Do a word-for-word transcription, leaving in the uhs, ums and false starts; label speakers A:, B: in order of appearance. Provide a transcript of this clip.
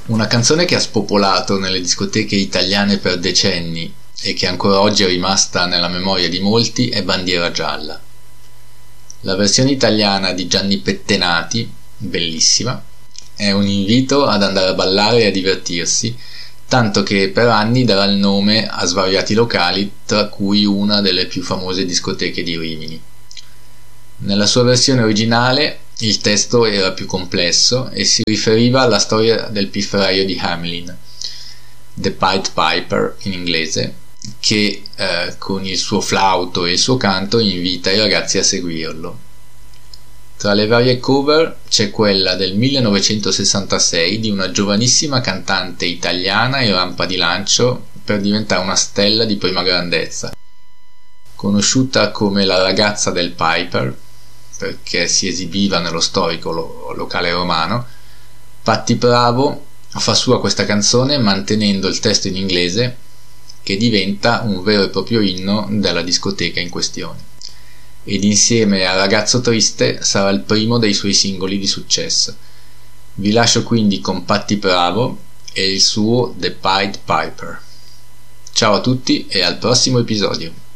A: Una canzone che ha spopolato nelle discoteche italiane per decenni e che ancora oggi è rimasta nella memoria di molti è Bandiera Gialla. La versione italiana di Gianni Pettenati, bellissima, è un invito ad andare a ballare e a divertirsi, tanto che per anni darà il nome a svariati locali, tra cui una delle più famose discoteche di Rimini. Nella sua versione originale il testo era più complesso e si riferiva alla storia del pifferaio di Hamelin, The Pied Piper in inglese, che eh, con il suo flauto e il suo canto invita i ragazzi a seguirlo. Tra le varie cover c'è quella del millenovecentosessantasei di una giovanissima cantante italiana in rampa di lancio per diventare una stella di prima grandezza, conosciuta come la ragazza del Piper perché si esibiva nello storico lo- locale romano. Patti Bravo fa sua questa canzone mantenendo il testo in inglese, che diventa un vero e proprio inno della discoteca in questione, ed insieme a Ragazzo Triste sarà il primo dei suoi singoli di successo. Vi lascio quindi con Patti Bravo e il suo The Pied Piper. Ciao a tutti e al prossimo episodio.